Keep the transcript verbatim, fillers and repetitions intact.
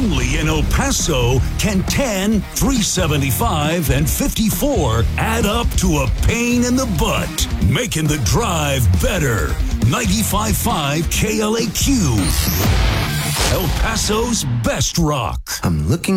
Only in El Paso can ten, three seventy-five, and fifty-four add up to a pain in the butt, making the drive better. ninety-five point five K L A Q. El Paso's best rock. I'm looking